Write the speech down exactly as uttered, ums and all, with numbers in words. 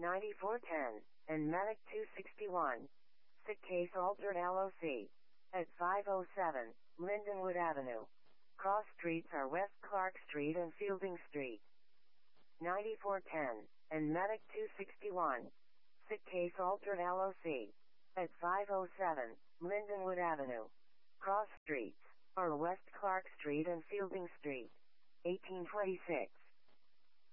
ninety-four ten, and Medic two sixty-one. Sick case altered L O C. At five oh seven, Lindenwood Avenue. Cross streets are West Clark Street and Fielding Street. ninety-four ten, and Medic two sixty-one. Sick case altered L O C. At five oh seven, Lindenwood Avenue. Cross streets are West Clark Street and Fielding Street. eighteen twenty-six.